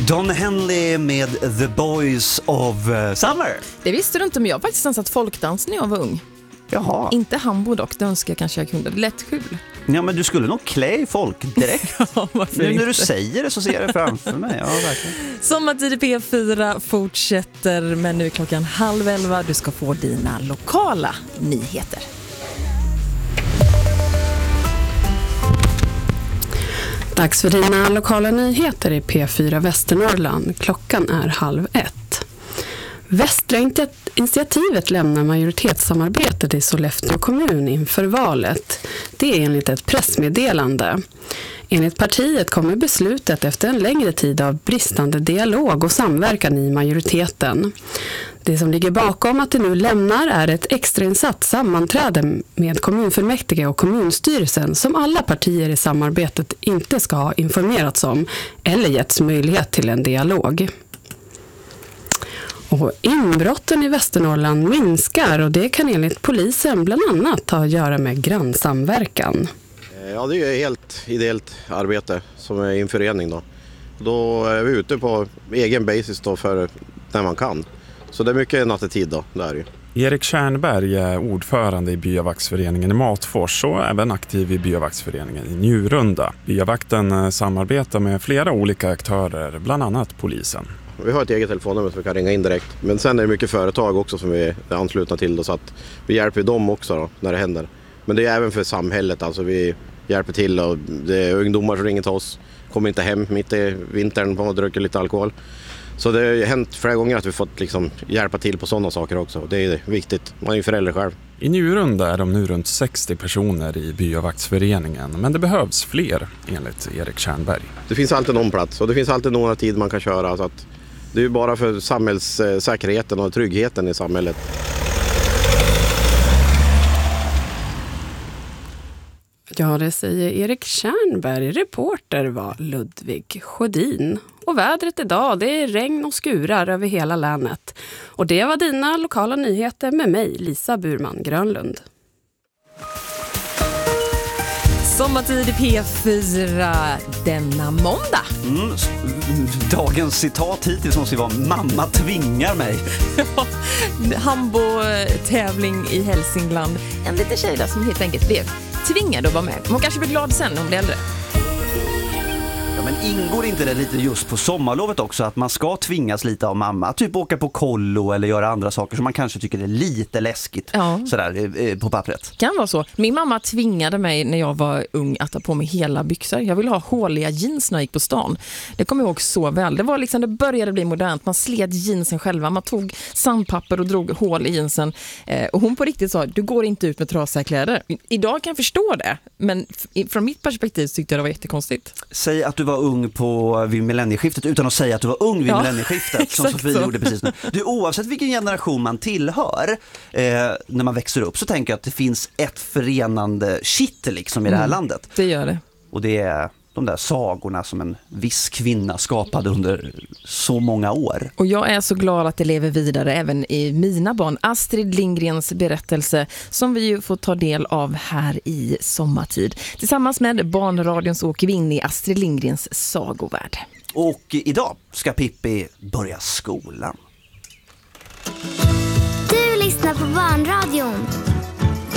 Don Henley med The Boys of Summer. Det visste du inte, men jag har faktiskt dansat folkdans när jag var ung. Jaha. Inte hambo dock, det önskar jag kanske jag kunde. Det lät kul. Ja, men du skulle nog klä i folk direkt. Ja, nu inte? när du säger det så ser jag det framför mig. Ja, verkligen. Sommartid i P4 fortsätter, men nu är klockan 10:30. Du ska få dina lokala nyheter. Dags för dina lokala nyheter i P4 Västernorrland. Klockan är 12:30. Västra initiativet lämnar majoritetssamarbetet i Sollefteå kommun inför valet. Det är enligt ett pressmeddelande. Enligt partiet kommer beslutet efter en längre tid av bristande dialog och samverkan i majoriteten. Det som ligger bakom att det nu lämnar är ett extrainsatt sammanträde med kommunfullmäktige och kommunstyrelsen som alla partier i samarbetet inte ska ha informerats om eller getts möjlighet till en dialog. Och inbrotten i Västernorrland minskar och det kan enligt polisen bland annat ha att göra med grannsamverkan. Ja, det är helt ideellt arbete som är i en förening då. Då är vi ute på egen basis då för när man kan. Så det är mycket nattetid då, där ju. Erik Tjärnberg är ordförande i byavaktsföreningen i Matfors och även aktiv i byavaktsföreningen i Njurunda. Byavakten samarbetar med flera olika aktörer, bland annat polisen. Vi har ett eget telefonnummer som vi kan ringa in direkt. Men sen är det mycket företag också som vi är anslutna till då, så att vi hjälper dem också då, när det händer. Men det är även för samhället, alltså vi hjälper till och det är ungdomar som ringer till oss. Kommer inte hem mitt i vintern och dricker lite alkohol. Så det har hänt flera gånger att vi fått liksom hjälpa till på sådana saker också. Det är viktigt, man är ju förälder själv. I Njurunda är de nu runt 60 personer i byavaktsföreningen, men det behövs fler enligt Erik Tjärnberg. Det finns alltid någon plats och det finns alltid några tid man kan köra, så att det är ju bara för samhällssäkerheten och tryggheten i samhället. Ja, det säger Erik Tjärnberg. Reporter var Ludvig Sjödin. Och vädret idag, det är regn och skurar över hela länet. Och det var dina lokala nyheter med mig, Lisa Burman Grönlund. Sommartid i P4 denna måndag. Dagens citat hittills måste ju vara mamma tvingar mig. Hambo-tävling i Hälsingland. En liten tjej där som helt enkelt blev tvingad att vara med. Hon kanske blir glad sen när hon blir äldre. Ja, men ingår inte det lite just på sommarlovet också att man ska tvingas lite av mamma? Typ åka på kollo eller göra andra saker som man kanske tycker är lite läskigt sådär på pappret. Kan vara så. Min mamma tvingade mig när jag var ung att ta på mig hela byxor. Jag ville ha håliga jeans när jag gick på stan. Det kommer jag ihåg så väl. Det var liksom, det började bli modernt. Man sled jeansen själva. Man tog sandpapper och drog hål i jeansen. Och hon på riktigt sa, du går inte ut med trasiga kläder. Idag kan jag förstå det. Men från mitt perspektiv tyckte jag det var jättekonstigt. Säg att du var ung vid millennieskiftet utan att säga att du var ung vid millennieskiftet som Sofie gjorde precis nu. Du, oavsett vilken generation man tillhör när man växer upp så tänker jag att det finns ett förenande kitt liksom i det här landet. Det gör det. Och det är de där sagorna som en viss kvinna skapade under så många år. Och jag är så glad att det lever vidare även i mina barn. Astrid Lindgrens berättelse som vi ju får ta del av här i Sommartid. Tillsammans med Barnradion så åker vi in i Astrid Lindgrens sagovärld. Och idag ska Pippi börja skolan. Du lyssnar på Barnradion.